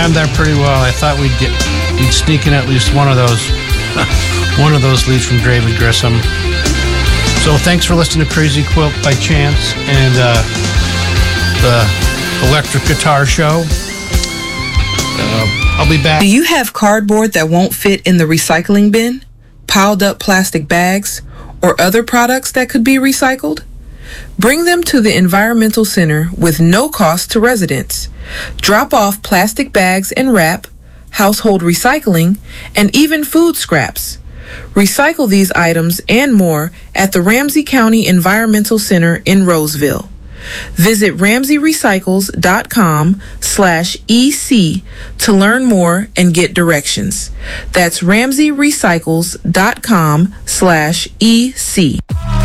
timed that pretty well. I thought we'd sneak in at least one of those leads from David Grissom. So thanks for listening to Crazy Quilt by Chance and the Electric Guitar Show. I'll be back. Do you have cardboard that won't fit in the recycling bin? Piled up plastic bags? Or other products that could be recycled? Bring them to the Environmental Center with no cost to residents. Drop off plastic bags and wrap, household recycling, and even food scraps. Recycle these items and more at the Ramsey County Environmental Center in Roseville. Visit RamseyRecycles.com/EC to learn more and get directions. That's RamseyRecycles.com/EC.